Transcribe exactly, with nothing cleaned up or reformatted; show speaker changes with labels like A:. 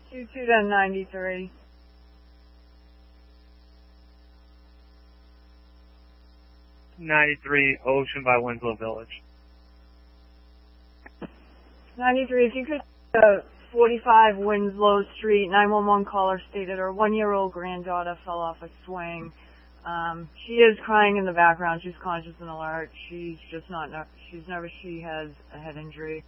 A: two two to ninety-three.
B: ninety-three, Ocean by Winslow Village.
A: ninety-three, if you could, uh, forty-five Winslow Street, nine one one caller stated her one-year-old granddaughter fell off a swing. Um, she is crying in the background. She's conscious and alert. She's just not, ner- she's nervous. She has a head injury.